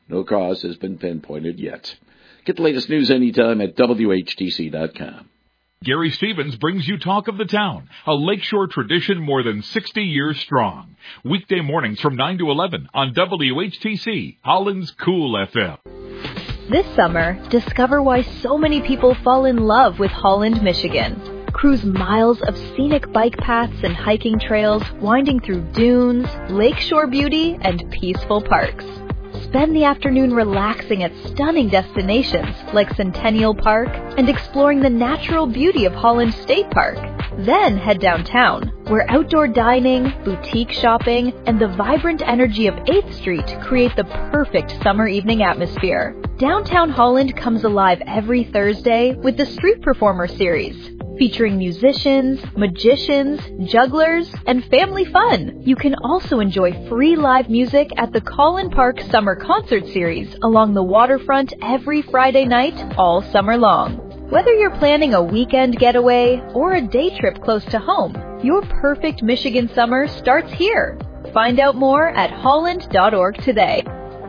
No cause has been pinpointed yet. Get the latest news anytime at WHTC.com. Gary Stevens brings you Talk of the Town, a Lakeshore tradition more than 60 years strong. Weekday mornings from 9 to 11 on WHTC, Holland's Cool FM. This summer, discover why so many people fall in love with Holland, Michigan. Cruise miles of scenic bike paths and hiking trails winding through dunes, lakeshore beauty, and peaceful parks. Spend the afternoon relaxing at stunning destinations like Centennial Park and exploring the natural beauty of Holland State Park. Then head downtown, where outdoor dining, boutique shopping, and the vibrant energy of 8th Street create the perfect summer evening atmosphere. Downtown Holland comes alive every Thursday with the Street Performer Series, featuring musicians, magicians, jugglers, and family fun. You can also enjoy free live music at the Collin Park Summer Concert Series along the waterfront every Friday night all summer long. Whether you're planning a weekend getaway or a day trip close to home, your perfect Michigan summer starts here. Find out more at holland.org today.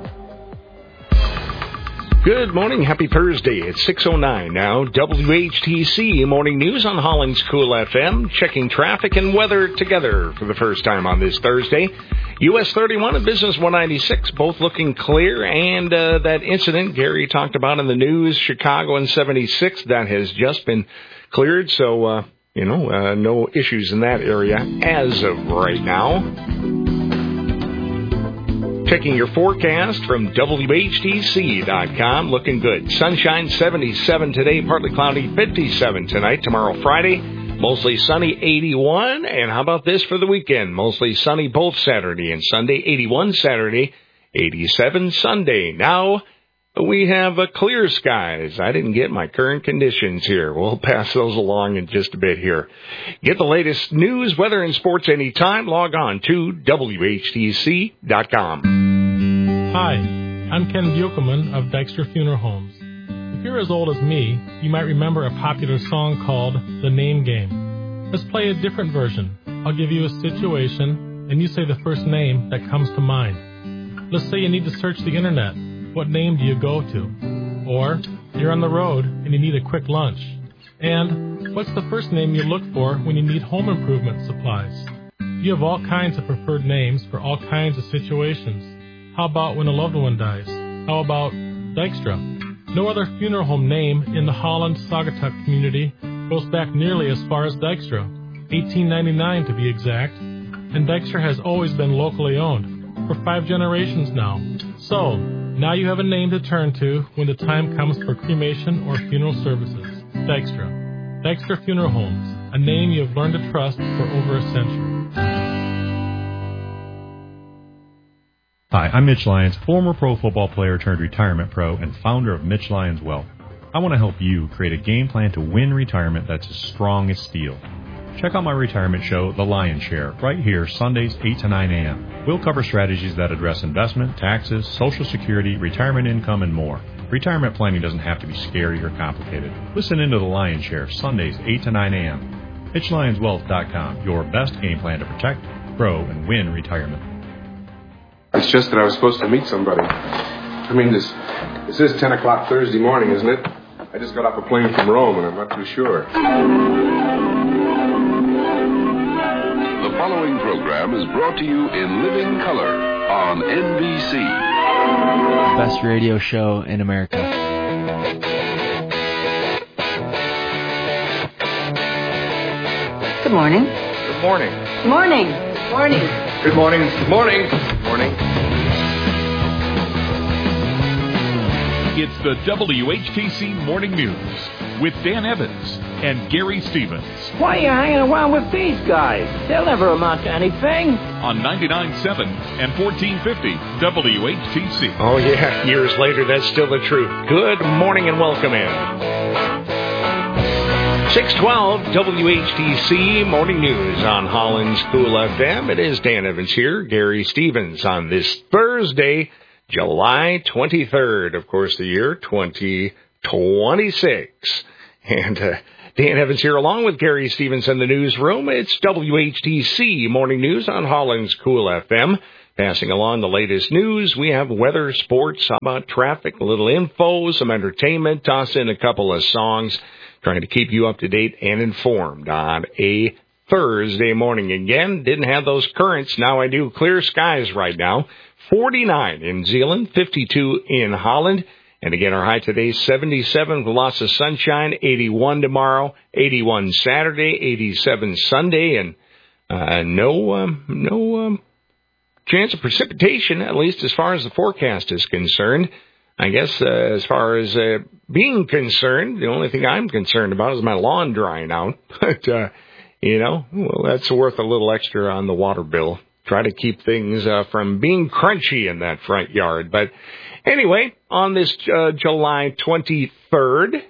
Good morning. Happy Thursday. It's 6:09 now. WHTC Morning News on Holland's Cool FM. Checking traffic and weather together for the first time on this Thursday. US 31 and Business 196 both looking clear. And that incident Gary talked about in the news, Chicago and 76, that has just been cleared. So, no issues in that area as of right now. Checking your forecast from WHTC.com. Looking good. Sunshine 77 today, partly cloudy 57 tonight. Tomorrow Friday, mostly sunny 81. And how about this for the weekend? Mostly sunny both Saturday and Sunday. 81 Saturday, 87 Sunday. Now we have clear skies. I didn't get my current conditions here. We'll pass those along in just a bit here. Get the latest news, weather, and sports anytime. Log on to WHTC.com. Hi, I'm Ken Buchelman of Dykstra Funeral Homes. If you're as old as me, you might remember a popular song called The Name Game. Let's play a different version. I'll give you a situation, and you say the first name that comes to mind. Let's say you need to search the internet. What name do you go to? Or you're on the road and you need a quick lunch. And what's the first name you look for when you need home improvement supplies? You have all kinds of preferred names for all kinds of situations. How about when a loved one dies? How about Dykstra? No other funeral home name in the Holland-Saugatuck community goes back nearly as far as Dykstra, 1899 to be exact. And Dykstra has always been locally owned, for 5 generations now. So, now you have a name to turn to when the time comes for cremation or funeral services. Dykstra. Dykstra Funeral Homes, a name you have learned to trust for over a century. Hi, I'm Mitch Lyons, former pro football player turned retirement pro and founder of Mitch Lyons Wealth. I want to help you create a game plan to win retirement that's as strong as steel. Check out my retirement show, The Lion's Share, right here, Sundays, 8 to 9 a.m. We'll cover strategies that address investment, taxes, Social Security, retirement income, and more. Retirement planning doesn't have to be scary or complicated. Listen into The Lion's Share, Sundays, 8 to 9 a.m. MitchLyonsWealth.com, your best game plan to protect, grow, and win retirement. It's just that I was supposed to meet somebody. I mean, this is 10 o'clock Thursday morning, isn't it? I just got off a plane from Rome, and I'm not too sure. The following program is brought to you in living color on NBC. Best radio show in America. Good morning. Good morning. Good morning. Good morning. Good morning. Good morning. Good morning. It's the WHTC Morning News with Dan Evans and Gary Stevens. Why are you hanging around with these guys? They'll never amount to anything. On 99.7 and 1450 WHTC. Oh, yeah. Years later, that's still the truth. Good morning and welcome in. 612 WHTC Morning News on Holland's Cool FM. It is Dan Evans here, Gary Stevens, on this Thursday, July 23rd, of course, the year 2026. And Dan Evans here along with Gary Stevens in the newsroom. It's WHTC Morning News on Holland's Cool FM. passing along the latest news. We have weather, sports, how about traffic, a little info, some entertainment, toss in a couple of songs, trying to keep you up to date and informed on a Thursday morning. Again, didn't have those currents. Now I do. Clear skies right now. 49 in Zeeland, 52 in Holland. And again, our high today, 77 with lots of sunshine, 81 tomorrow, 81 Saturday, 87 Sunday, and no chance of precipitation, at least as far as the forecast is concerned. I guess as far as being concerned, the only thing I'm concerned about is my lawn drying out. But, well, that's worth a little extra on the water bill. Try to keep things from being crunchy in that front yard. But anyway, on this July 23rd,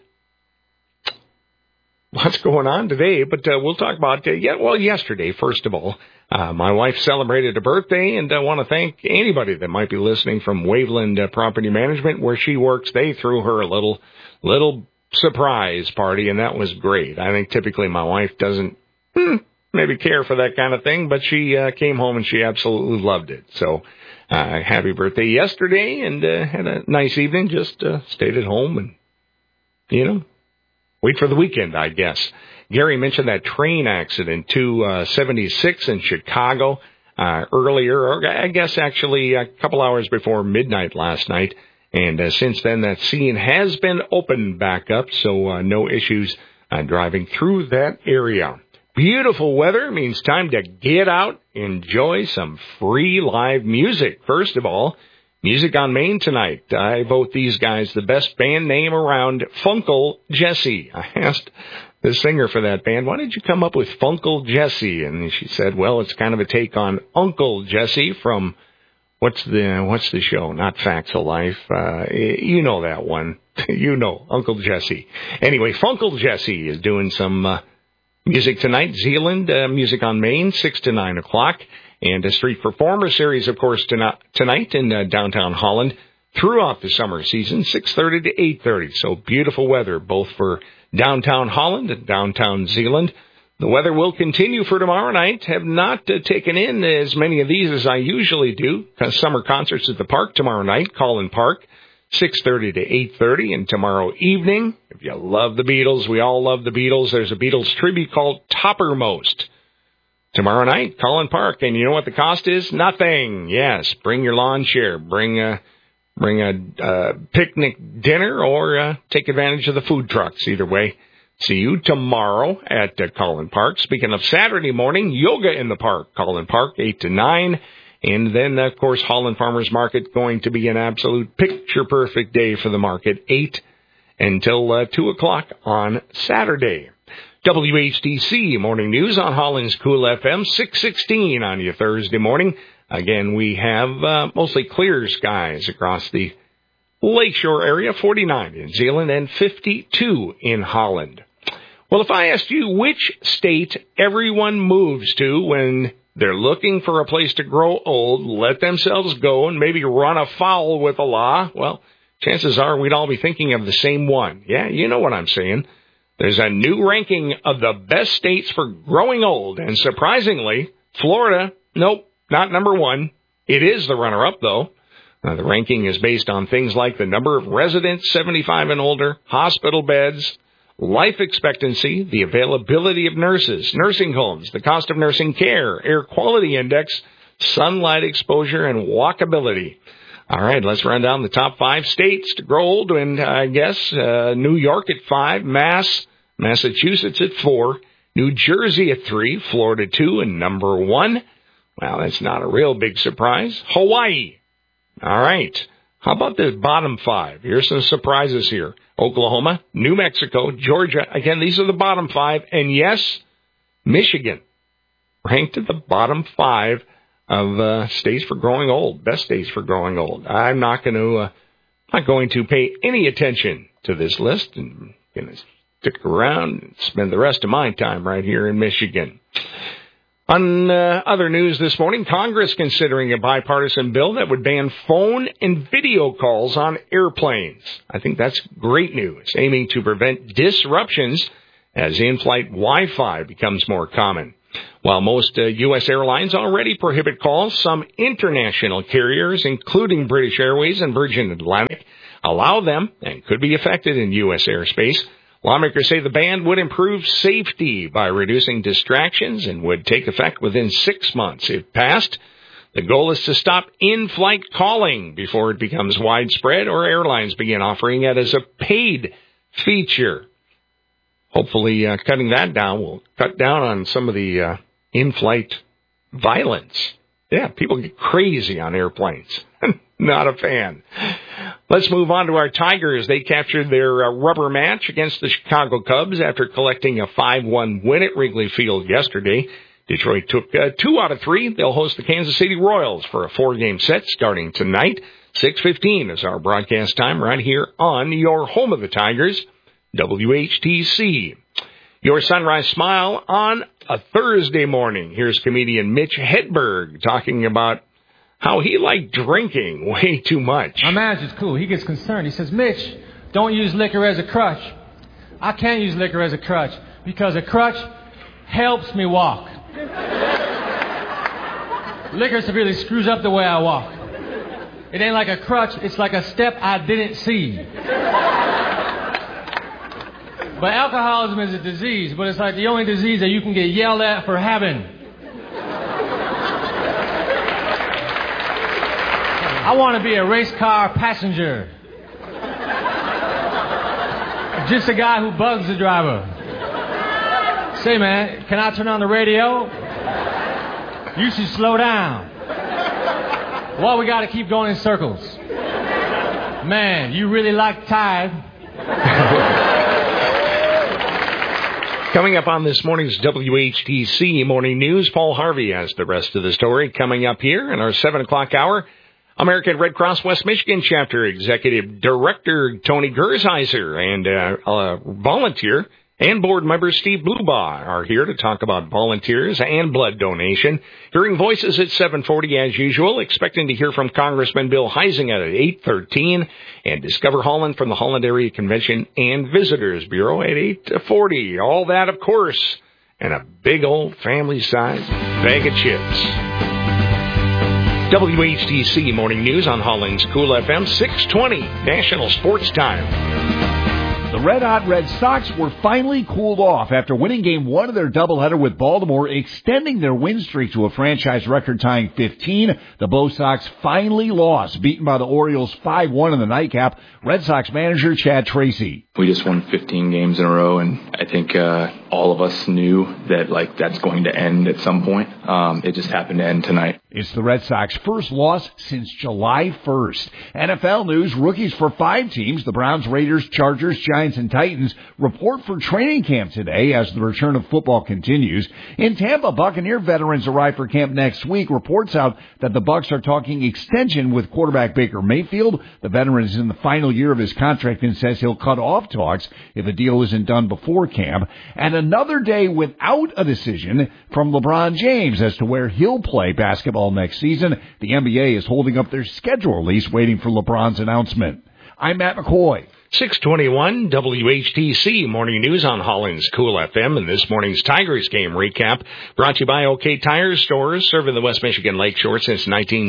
what's going on today? But we'll talk about, yesterday, first of all. My wife celebrated a birthday, and I want to thank anybody that might be listening from Waveland Property Management, where she works. They threw her a little surprise party, and that was great. I think typically my wife doesn't maybe care for that kind of thing, but she came home and she absolutely loved it. So happy birthday yesterday, and had a nice evening. Just stayed at home and, wait for the weekend, I guess. Gary mentioned that train accident, 276 in Chicago earlier, or I guess actually a couple hours before midnight last night. And since then, that scene has been opened back up, so no issues driving through that area. Beautiful weather means time to get out, enjoy some free live music. First of all, Music on Main tonight. I vote these guys the best band name around, Funkle Jesse. I asked the singer for that band, why did you come up with Funkle Jesse? And she said, well, it's kind of a take on Uncle Jesse from, what's the show? Not Facts of Life. You know that one. Uncle Jesse. Anyway, Funkle Jesse is doing some music tonight. Zeeland, Music on Main, 6 to 9 o'clock. And a street performer series, of course, tonight in downtown Holland throughout the summer season, 6:30 to 8:30. So beautiful weather, both for downtown Holland and downtown Zeeland. The weather will continue for tomorrow night. Have not taken in as many of these as I usually do. Summer concerts at the park tomorrow night, Collin Park, 6:30 to 8:30. And tomorrow evening, if you love the Beatles, we all love the Beatles, there's a Beatles tribute called Toppermost. Tomorrow night, Collin Park, and you know what the cost is? Nothing. Yes, bring your lawn chair, bring a picnic dinner, or take advantage of the food trucks. Either way, see you tomorrow at Collin Park. Speaking of Saturday morning, yoga in the park, Collin Park, 8 to 9. And then, of course, Holland Farmers Market, going to be an absolute picture-perfect day for the market, 8 until 2 o'clock on Saturday. WHTC Morning News on Holland's Cool FM, 616 on your Thursday morning. Again, we have mostly clear skies across the lakeshore area, 49 in Zeeland and 52 in Holland. Well, if I asked you which state everyone moves to when they're looking for a place to grow old, let themselves go, and maybe run afoul with the law, well, chances are we'd all be thinking of the same one. Yeah, you know what I'm saying. There's a new ranking of the best states for growing old, and surprisingly, Florida, nope, not number one. It is the runner-up, though. The ranking is based on things like the number of residents 75 and older, hospital beds, life expectancy, the availability of nurses, nursing homes, the cost of nursing care, air quality index, sunlight exposure, and walkability. All right, let's run down the top 5 states to grow old, and I guess New York at 5, Massachusetts at 4, New Jersey at 3, Florida 2, and number 1. Well, that's not a real big surprise. Hawaii. All right. How about the bottom 5? Here's some surprises here. Oklahoma, New Mexico, Georgia. Again, these are the bottom 5. And yes, Michigan, ranked at the bottom 5 of states for growing old, best states for growing old. I'm not going to pay any attention to this list, and going to stick around and spend the rest of my time right here in Michigan. On other news this morning, Congress considering a bipartisan bill that would ban phone and video calls on airplanes. I think that's great news, aiming to prevent disruptions as in-flight Wi-Fi becomes more common. While most U.S. airlines already prohibit calls, some international carriers, including British Airways and Virgin Atlantic, allow them and could be affected in U.S. airspace. Lawmakers say the ban would improve safety by reducing distractions and would take effect within 6 months. If passed, the goal is to stop in-flight calling before it becomes widespread or airlines begin offering it as a paid feature. Hopefully, cutting that down will cut down on some of the in-flight violence. Yeah, people get crazy on airplanes. Not a fan. Let's move on to our Tigers. They captured their rubber match against the Chicago Cubs after collecting a 5-1 win at Wrigley Field yesterday. Detroit took 2 out of 3. They'll host the Kansas City Royals for a 4-game set starting tonight. 6:15 is our broadcast time right here on your home of the Tigers, WHTC. Your Sunrise Smile on a Thursday morning. Here's comedian Mitch Hedberg talking about how he liked drinking way too much. My manager's cool. He gets concerned. He says, Mitch, don't use liquor as a crutch. I can't use liquor as a crutch because a crutch helps me walk. Liquor severely screws up the way I walk. It ain't like a crutch. It's like a step I didn't see. But alcoholism is a disease, but it's like the only disease that you can get yelled at for having. I want to be a race car passenger. Just a guy who bugs the driver. Say, man, can I turn on the radio? You should slow down. Well, we got to keep going in circles. Man, you really like Tide. Coming up on this morning's WHTC Morning News, Paul Harvey has the rest of the story coming up here in our 7 o'clock hour. American Red Cross West Michigan Chapter Executive Director Tony Gershiser and volunteer and board member Steve Blubaugh are here to talk about volunteers and blood donation. Hearing voices at 7:40 as usual, expecting to hear from Congressman Bill Huizenga at 8:13, and Discover Holland from the Holland Area Convention and Visitors Bureau at 8:40. All that, of course, and a big old family-sized bag of chips. WHTC Morning News on Hollings Cool FM, 620 National Sports Time. The red-hot Red Sox were finally cooled off after winning Game 1 of their doubleheader with Baltimore, extending their win streak to a franchise record-tying 15. The Bo Sox finally lost, beaten by the Orioles 5-1 in the nightcap. Red Sox manager Chad Tracy. We just won 15 games in a row, and I think all of us knew that that's going to end at some point. It just happened to end tonight. It's the Red Sox' first loss since July 1st. NFL news, rookies for 5 teams, the Browns, Raiders, Chargers, Giants, and Titans, report for training camp today as the return of football continues. In Tampa, Buccaneer veterans arrive for camp next week. Reports out that the Bucs are talking extension with quarterback Baker Mayfield. The veteran is in the final year of his contract and says he'll cut off talks if a deal isn't done before camp. And another day without a decision from LeBron James as to where he'll play basketball next season. The NBA is holding up their schedule release, waiting for LeBron's announcement. I'm Matt McCoy. 621 WHTC Morning News on Hollings Cool FM, and this morning's Tigers game recap brought to you by OK Tire Stores, serving the West Michigan Lakeshore since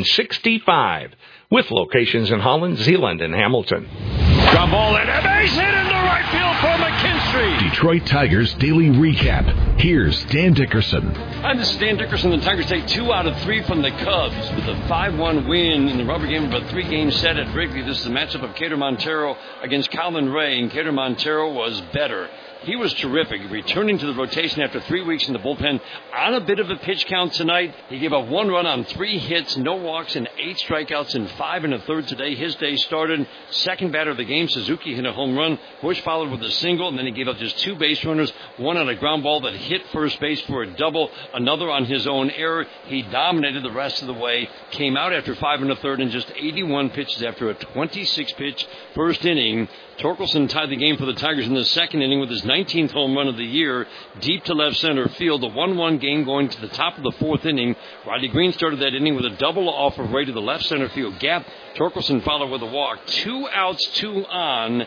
1965, with locations in Holland, Zeeland, and Hamilton. Ground ball and a base hit into right field for McKinstry. Detroit Tigers Daily Recap. Here's Dan Dickerson. Hi, this is Dan Dickerson. The Tigers take 2 out of 3 from the Cubs with a 5-1 win in the rubber game of a 3-game set at Wrigley. This is a matchup of Cater Montero against Colin Ray, and Cater Montero was better. He was terrific, returning to the rotation after 3 weeks in the bullpen on a bit of a pitch count tonight. He gave up 1 run on 3 hits, no walks, and 8 strikeouts in 5 1/3 today. His day started. Second batter of the game, Suzuki hit a home run. Bush followed with a single, and then he gave up just 2 base runners, 1 on a ground ball that hit first base for a double, another on his own error. He dominated the rest of the way, came out after 5 1/3 and just 81 pitches after a 26-pitch first inning. Torkelson tied the game for the Tigers in the second inning with his 19th home run of the year, deep to left center field. The 1-1 game going to the top of the 4th inning. Riley Green started that inning with a double off of Ray to the left center field gap. Torkelson followed with a walk. 2 outs, 2 on.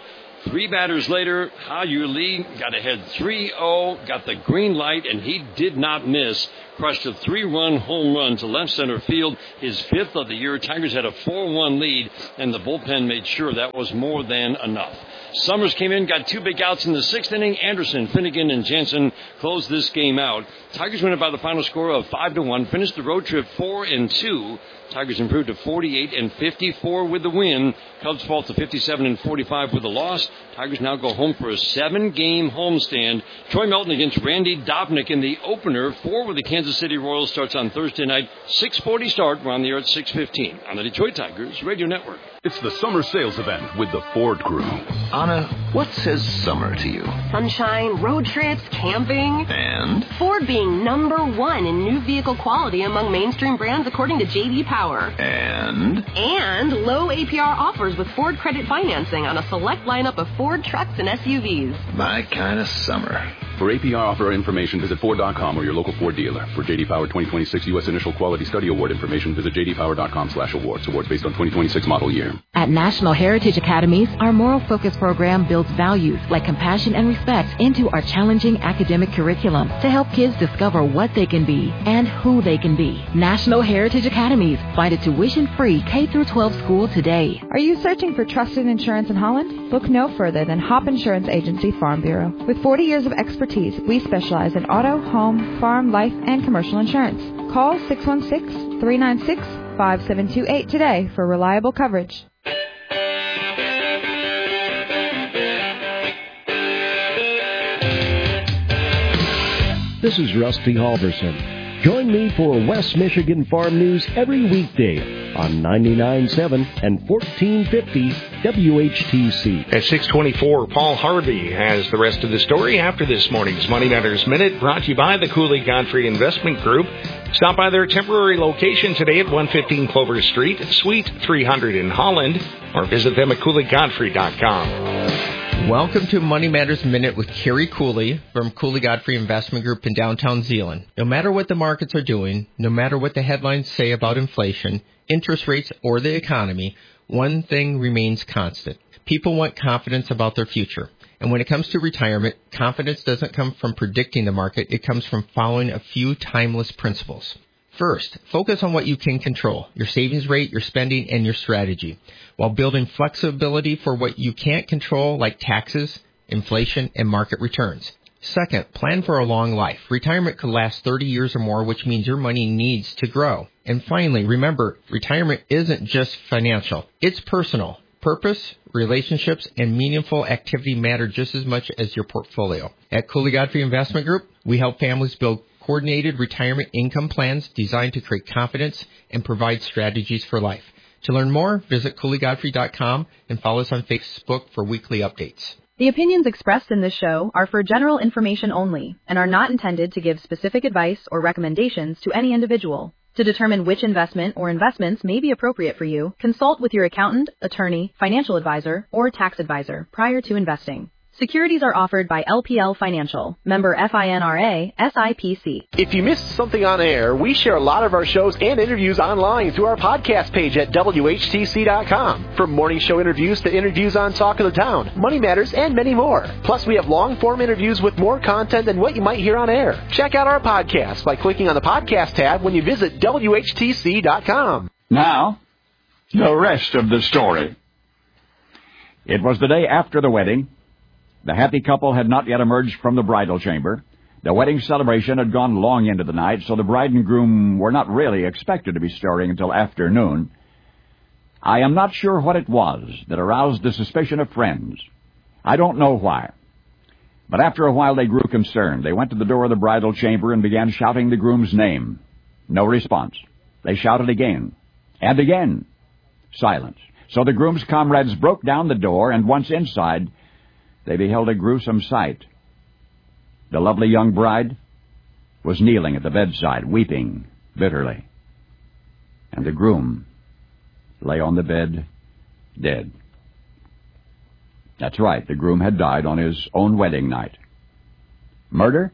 3 batters later, Ha-Yu Lee got ahead 3-0, got the green light, and he did not miss. Crushed a 3-run home run to left center field, his 5th of the year. Tigers had a 4-1 lead, and the bullpen made sure that was more than enough. Summers came in, got 2 big outs in the 6th inning. Anderson, Finnegan, and Jensen closed this game out. Tigers win it by the final score of 5-1, finished the road trip 4-2. Tigers improved to 48-54 with the win. Cubs fall to 57-45 with the loss. Tigers now go home for a 7-game homestand. Troy Melton against Randy Dobnik in the opener. 4 with the Kansas City Royals starts on Thursday night. 6:40 start. We're on the air at 6:15 on the Detroit Tigers Radio Network. It's the summer sales event with the Ford Crew. Anna, what says summer to you? Sunshine, road trips, camping. And? Ford being #1 in new vehicle quality among mainstream brands according to J.D. Power. And? And low APR offers with Ford credit financing on a select lineup of Ford trucks and SUVs. My kind of summer. For APR offer information, visit Ford.com or your local Ford dealer. For J.D. Power 2026 U.S. Initial Quality Study Award information, visit jdpower.com/awards. Awards based on 2026 model year. At National Heritage Academies, our Moral Focus program builds values like compassion and respect into our challenging academic curriculum to help kids discover what they can be and who they can be. National Heritage Academies. Find a tuition-free K-12 school today. Are you searching for trusted insurance in Holland? Look no further than Hop Insurance Agency Farm Bureau. With 40 years of expertise, we specialize in auto, home, farm, life, and commercial insurance. Call 616-396-5728 today for reliable coverage. This is Rusty Halverson. Join me for West Michigan Farm News every weekday on 99.7 and 1450 WHTC. At 6:24, Paul Harvey has the rest of the story after this morning's Money Matters Minute, brought to you by the Cooley Godfrey Investment Group. Stop by their temporary location today at 115 Clover Street, Suite 300 in Holland, or visit them at CooleyGodfrey.com. Welcome to Money Matters Minute with Kerry Cooley from Cooley Godfrey Investment Group in downtown Zeeland. No matter what the markets are doing, no matter what the headlines say about inflation, interest rates, or the economy, one thing remains constant. People want confidence about their future. And when it comes to retirement, confidence doesn't come from predicting the market. It comes from following a few timeless principles. First, focus on what you can control, your savings rate, your spending, and your strategy, while building flexibility for what you can't control, like taxes, inflation, and market returns. Second, plan for a long life. Retirement could last 30 years or more, which means your money needs to grow. And finally, remember, retirement isn't just financial. It's personal. Purpose, relationships, and meaningful activity matter just as much as your portfolio. At Cooley Godfrey Investment Group, we help families build coordinated retirement income plans designed to create confidence and provide strategies for life. To learn more, visit CooleyGodfrey.com and follow us on Facebook for weekly updates. The opinions expressed in this show are for general information only and are not intended to give specific advice or recommendations to any individual. To determine which investment or investments may be appropriate for you, consult with your accountant, attorney, financial advisor, or tax advisor prior to investing. Securities are offered by LPL Financial, member FINRA, SIPC. If you missed something on air, we share a lot of our shows and interviews online through our podcast page at WHTC.com. From morning show interviews to interviews on Talk of the Town, Money Matters, and many more. Plus, we have long-form interviews with more content than what you might hear on air. Check out our podcast by clicking on the podcast tab when you visit WHTC.com. Now, the rest of the story. It was the day after the wedding. The happy couple had not yet emerged from the bridal chamber. The wedding celebration had gone long into the night, so the bride and groom were not really expected to be stirring until afternoon. I am not sure what it was that aroused the suspicion of friends. I don't know why. But after a while they grew concerned. They went to the door of the bridal chamber and began shouting the groom's name. No response. They shouted again. And again. Silence. So the groom's comrades broke down the door, and once inside, they beheld a gruesome sight. The lovely young bride was kneeling at the bedside, weeping bitterly. And the groom lay on the bed, dead. That's right, the groom had died on his own wedding night. Murder?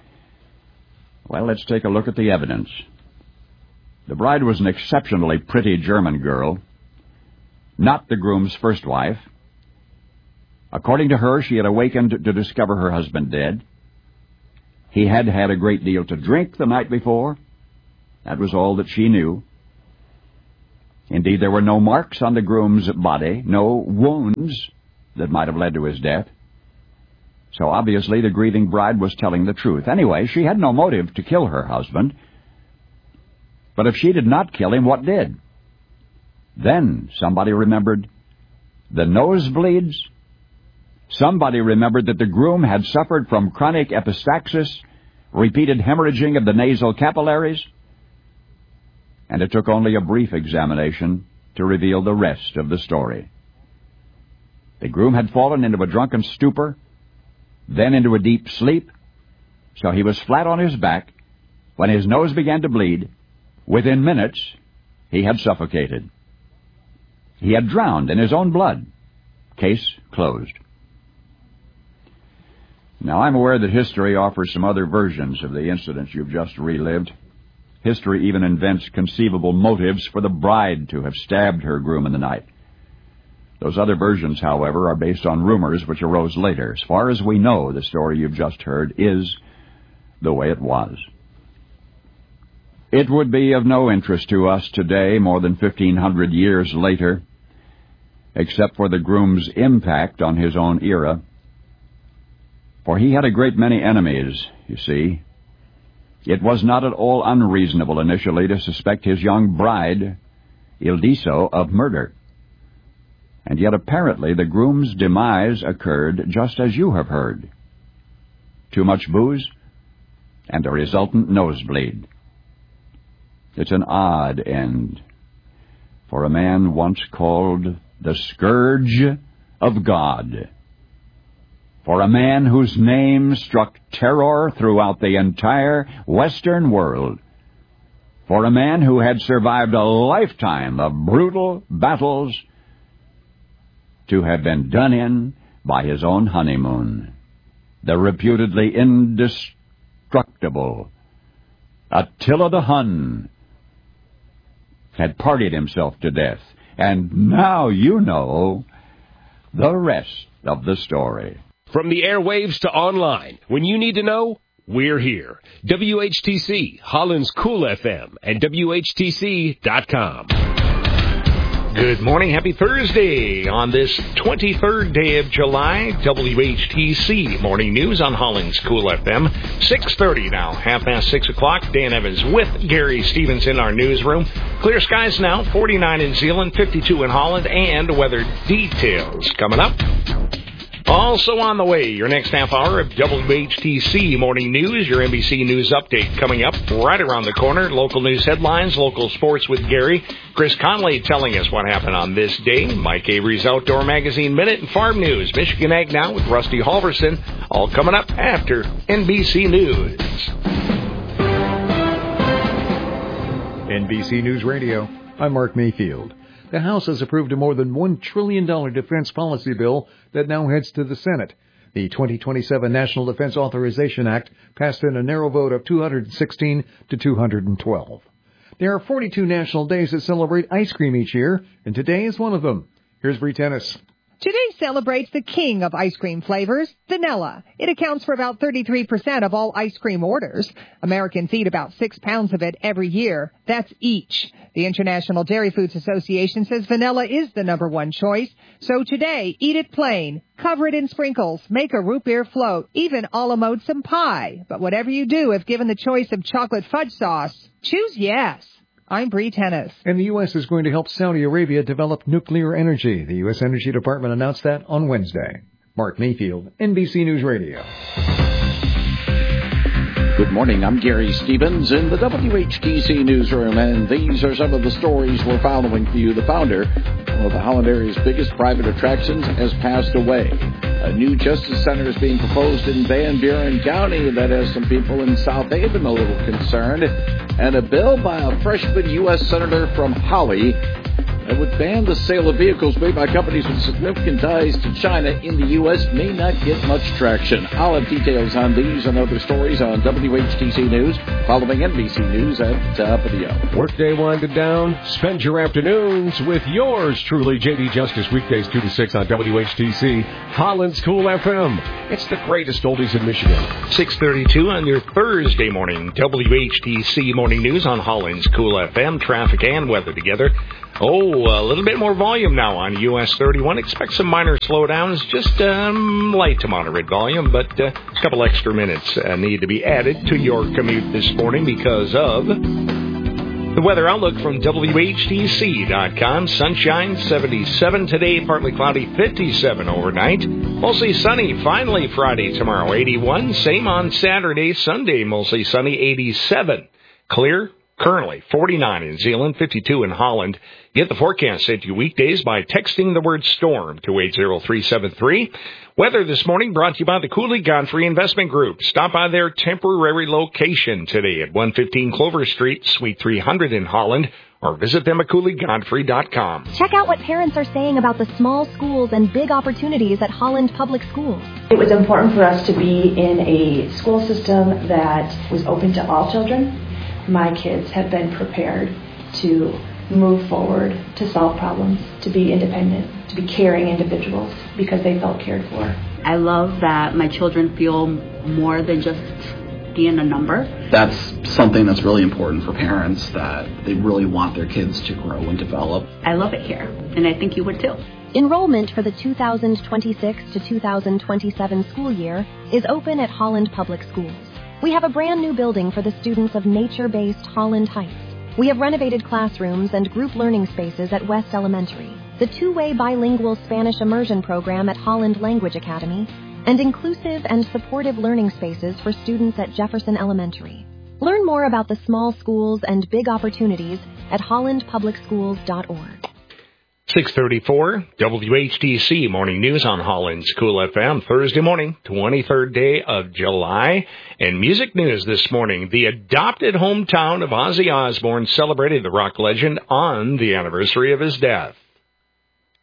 Well, let's take a look at the evidence. The bride was an exceptionally pretty German girl, not the groom's first wife. According to her, she had awakened to discover her husband dead. He had had a great deal to drink the night before. That was all that she knew. Indeed, there were no marks on the groom's body, no wounds that might have led to his death. So obviously the grieving bride was telling the truth. Anyway, she had no motive to kill her husband. But if she did not kill him, what did? Then somebody remembered the nosebleeds. Somebody remembered that the groom had suffered from chronic epistaxis, repeated hemorrhaging of the nasal capillaries. And it took only a brief examination to reveal the rest of the story. The groom had fallen into a drunken stupor, then into a deep sleep, so he was flat on his back when his nose began to bleed. Within minutes, he had suffocated. He had drowned in his own blood. Case closed. Now, I'm aware that history offers some other versions of the incidents you've just relived. History even invents conceivable motives for the bride to have stabbed her groom in the night. Those other versions, however, are based on rumors which arose later. As far as we know, the story you've just heard is the way it was. It would be of no interest to us today, more than 1,500 years later, except for the groom's impact on his own era. For he had a great many enemies, you see. It was not at all unreasonable initially to suspect his young bride, Ildiso, of murder. And yet apparently the groom's demise occurred just as you have heard. Too much booze and a resultant nosebleed. It's an odd end for a man once called the Scourge of God. For a man whose name struck terror throughout the entire Western world. For a man who had survived a lifetime of brutal battles to have been done in by his own honeymoon. The reputedly indestructible Attila the Hun had partied himself to death. And now you know the rest of the story. From the airwaves to online, when you need to know, we're here. WHTC, Holland's Cool FM, and WHTC.com. Good morning. Happy Thursday on this 23rd day of July. WHTC Morning News on Holland's Cool FM. 6:30 now, 6:30 o'clock. Dan Evans with Gary Stevens in our newsroom. Clear skies now, 49 in Zeeland, 52 in Holland, and weather details coming up. Also on the way, your next half hour of WHTC Morning News, your NBC News update coming up right around the corner. Local news headlines, local sports with Gary. Chris Conley telling us what happened on this day. Mike Avery's Outdoor Magazine Minute and Farm News. Michigan Ag Now with Rusty Halverson. All coming up after NBC News. NBC News Radio, I'm Mark Mayfield. The House has approved a more than $1 trillion defense policy bill that now heads to the Senate. The 2027 National Defense Authorization Act passed in a narrow vote of 216 to 212. There are 42 national days that celebrate ice cream each year, and today is one of them. Here's Bree Tennis. Today celebrates the king of ice cream flavors, vanilla. It accounts for about 33% of all ice cream orders. Americans eat about 6 pounds of it every year. That's each. The International Dairy Foods Association says vanilla is the number one choice. So today, eat it plain, cover it in sprinkles, make a root beer float, even a la mode some pie. But whatever you do, if given the choice of chocolate fudge sauce, choose yes. I'm Bree Tennis. And the U.S. is going to help Saudi Arabia develop nuclear energy. The U.S. Energy Department announced that on Wednesday. Mark Mayfield, NBC News Radio. Good morning, I'm Gary Stevens in the WHTC newsroom, and these are some of the stories we're following for you. The founder of the Holland area's biggest private attractions has passed away. A new justice center is being proposed in Van Buren County that has some people in South Haven a little concerned. And a bill by a freshman U.S. Senator from Holly And would ban the sale of vehicles made by companies with significant ties to China in the U.S. may not get much traction. I'll have details on these and other stories on WHTC News, following NBC News at top of the hour. Workday winded down. Spend your afternoons with yours truly, J.D. Justice, weekdays 2 to 6 on WHTC, Holland's Cool FM. It's the greatest oldies in Michigan. 6:32 on your Thursday morning. WHTC Morning News on Holland's Cool FM. Traffic and weather together. A little bit more volume now on US 31. Expect some minor slowdowns, just light to moderate volume, but a couple extra minutes need to be added to your commute this morning because of the weather outlook from WHTC.com. Sunshine, 77 today, partly cloudy, 57 overnight. Mostly sunny, finally Friday tomorrow, 81. Same on Saturday, Sunday, mostly sunny, 87. Clear. Currently, 49 in Zeeland, 52 in Holland. Get the forecast sent to you weekdays by texting the word storm to 80373. Weather this morning brought to you by the Cooley Godfrey Investment Group. Stop by their temporary location today at 115 Clover Street, Suite 300 in Holland, or visit them at CooleyGodfrey.com. Check out what parents are saying about the small schools and big opportunities at Holland Public Schools. It was important for us to be in a school system that was open to all children. My kids have been prepared to move forward, to solve problems, to be independent, to be caring individuals because they felt cared for. I love that my children feel more than just being a number. That's something that's really important for parents, that they really want their kids to grow and develop. I love it here, and I think you would too. Enrollment for the 2026 to 2027 school year is open at Holland Public Schools. We have a brand new building for the students of nature-based Holland Heights. We have renovated classrooms and group learning spaces at West Elementary, the two-way bilingual Spanish immersion program at Holland Language Academy, and inclusive and supportive learning spaces for students at Jefferson Elementary. Learn more about the small schools and big opportunities at hollandpublicschools.org. 6:34, WHTC Morning News on Holland's Cool FM, Thursday morning, 23rd day of July. And music news this morning, the adopted hometown of Ozzy Osbourne celebrated the rock legend on the anniversary of his death.